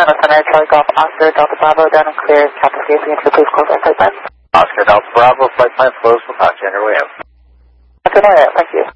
Atlanta Center, Charlie Golf, Oscar, Delta Bravo, down and clear, Captain Safety, and please close our flight plan. Oscar, Delta Bravo, flight plan closed, we'll talk to you under way out. Okay, thank you.